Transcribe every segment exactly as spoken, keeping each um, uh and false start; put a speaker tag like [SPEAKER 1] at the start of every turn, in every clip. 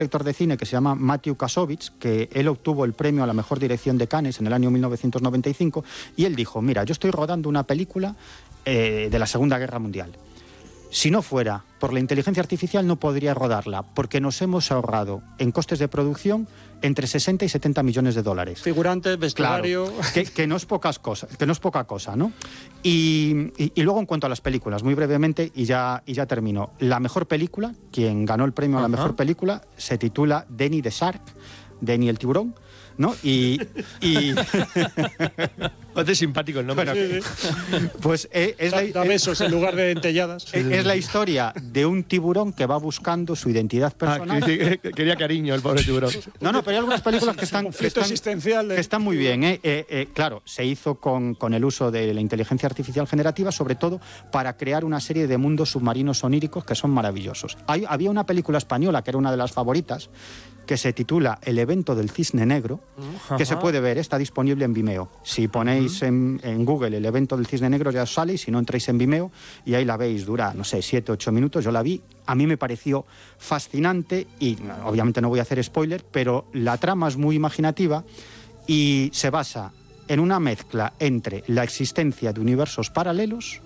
[SPEAKER 1] director de cine que se llama Matthew Kassovitz, que él obtuvo el premio a la mejor dirección de Cannes en el año mil novecientos noventa y cinco, y él dijo, mira, yo estoy rodando una película eh, de la Segunda Guerra Mundial. Si no fuera por la inteligencia artificial no podría rodarla, porque nos hemos ahorrado en costes de producción entre sesenta y setenta millones de dólares.
[SPEAKER 2] Figurantes, vestuario...
[SPEAKER 1] Claro, que, que, no es pocas cosas, que no es poca cosa, ¿no? Y, y, y luego en cuanto a las películas, muy brevemente, y ya, y ya termino. La mejor película, quien ganó el premio a la Ajá. mejor película, se titula Denny the Shark, Denny el tiburón, ¿no? Y... y...
[SPEAKER 3] Bastante simpático el nombre.
[SPEAKER 1] Bueno, sí, sí. Pues eh, es
[SPEAKER 2] da,
[SPEAKER 1] la,
[SPEAKER 2] da besos en lugar de dentelladas.
[SPEAKER 1] Es, es la historia de un tiburón que va buscando su identidad personal.
[SPEAKER 3] Ah, que, que, quería cariño el pobre tiburón.
[SPEAKER 1] No, no, pero hay algunas películas que están, que están,
[SPEAKER 2] existencial de...
[SPEAKER 1] que están muy bien. ¿eh? Eh, eh, claro, se hizo con, con el uso de la inteligencia artificial generativa, sobre todo para crear una serie de mundos submarinos oníricos que son maravillosos. Hay, había una película española que era una de las favoritas, que se titula El evento del cisne negro, uh-huh. que se puede ver, está disponible en Vimeo. Si ponéis uh-huh. en, en Google El evento del cisne negro ya os sale, y si no entráis en Vimeo y ahí la veis, dura, no sé, siete, ocho minutos, yo la vi, a mí me pareció fascinante y obviamente no voy a hacer spoiler, pero la trama es muy imaginativa y se basa en una mezcla entre la existencia de universos paralelos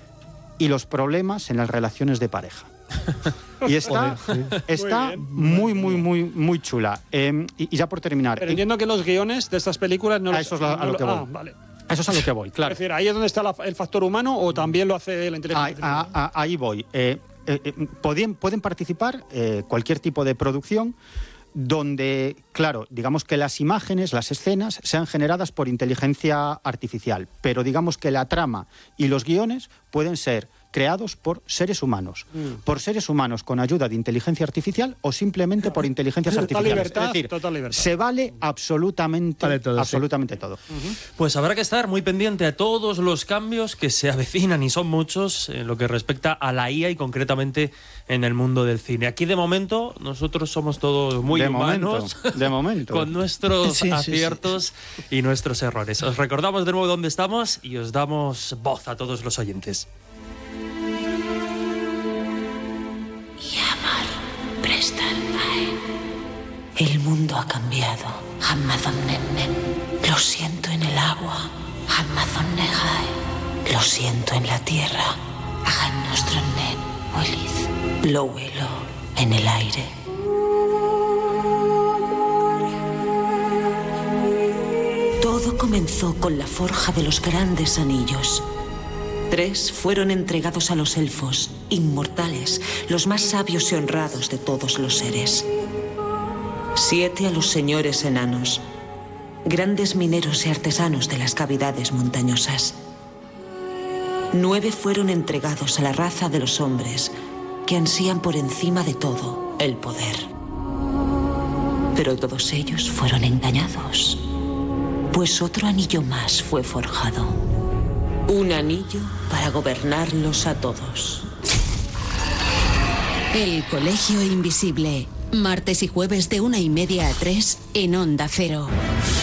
[SPEAKER 1] y los problemas en las relaciones de pareja. Y está, Joder, sí. está muy, muy, muy, muy chula. Eh, y, y ya por terminar...
[SPEAKER 2] Pero entiendo que los guiones de estas películas no...
[SPEAKER 1] A
[SPEAKER 2] los,
[SPEAKER 1] eso es la,
[SPEAKER 2] no
[SPEAKER 1] a lo que voy.
[SPEAKER 2] Ah, vale.
[SPEAKER 1] A eso es a lo que voy, claro.
[SPEAKER 2] Es decir, ¿ahí es donde está la, el factor humano o también lo hace la inteligencia
[SPEAKER 1] ah,
[SPEAKER 2] artificial?
[SPEAKER 1] ah, ah, Ahí voy. Eh, eh, eh, pueden, pueden participar eh, cualquier tipo de producción donde, claro, digamos que las imágenes, las escenas, sean generadas por inteligencia artificial, pero digamos que la trama y los guiones pueden ser creados por seres humanos, mm. por seres humanos con ayuda de inteligencia artificial o simplemente por inteligencias artificiales.
[SPEAKER 2] Libertad,
[SPEAKER 1] es decir,
[SPEAKER 2] total libertad.
[SPEAKER 1] se vale absolutamente vale todo. Absolutamente sí. todo.
[SPEAKER 4] Uh-huh. Pues habrá que estar muy pendiente a todos los cambios que se avecinan, y son muchos, en lo que respecta a la I A y concretamente en el mundo del cine. Aquí de momento nosotros somos todos muy
[SPEAKER 1] de
[SPEAKER 4] humanos,
[SPEAKER 1] momento, de momento.
[SPEAKER 4] con nuestros
[SPEAKER 3] sí,
[SPEAKER 4] aciertos sí, sí. y nuestros errores. Os recordamos de nuevo dónde estamos y os damos voz a todos los oyentes.
[SPEAKER 5] El mundo ha cambiado. Amazon Nenne. Lo siento en el agua. Amazon Nehai. Lo siento en la tierra. Agan nuestro nen. Oliz. Lo huelo en el aire. Todo comenzó con la forja de los grandes anillos. Tres fueron entregados a los elfos, inmortales, los más sabios y honrados de todos los seres. Siete a los señores enanos, grandes mineros y artesanos de las cavidades montañosas. Nueve fueron entregados a la raza de los hombres, que ansían por encima de todo el poder. Pero todos ellos fueron engañados, pues otro anillo más fue forjado. Un anillo para gobernarlos a todos.
[SPEAKER 6] El Colegio Invisible. Martes y jueves de una y media a tres en Onda Cero.